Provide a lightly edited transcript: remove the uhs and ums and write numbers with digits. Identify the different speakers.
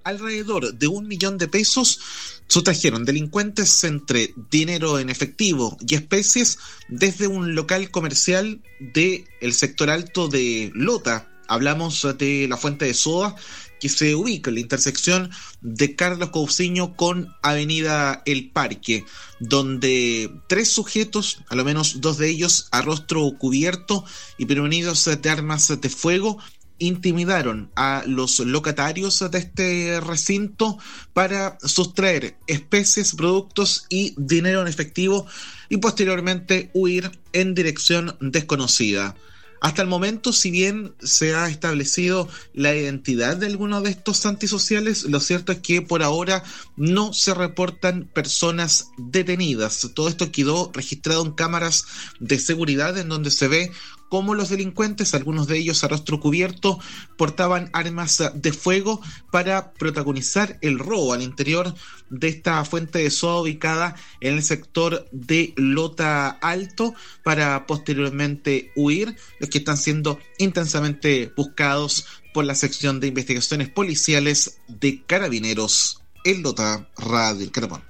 Speaker 1: alrededor de 1 millón de pesos sustrajeron delincuentes entre dinero en efectivo y especies desde un local comercial del sector alto de Lota. Hablamos de la Fuente de Soda, que se ubica en la intersección de Carlos Cousiño con Avenida El Parque, donde 3 sujetos, a lo menos 2 de ellos a rostro cubierto y prevenidos de armas de fuego, intimidaron a los locatarios de este recinto para sustraer especies, productos y dinero en efectivo y posteriormente huir en dirección desconocida. Hasta el momento, si bien se ha establecido la identidad de algunos de estos antisociales, lo cierto es que por ahora no se reportan personas detenidas. Todo esto quedó registrado en cámaras de seguridad en donde se ve cómo los delincuentes, algunos de ellos a rostro cubierto, portaban armas de fuego para protagonizar el robo al interior de esta fuente de soda ubicada en el sector de Lota Alto, para posteriormente huir, los que están siendo intensamente buscados por la sección de investigaciones policiales de Carabineros en Lota, Radio El Carapón.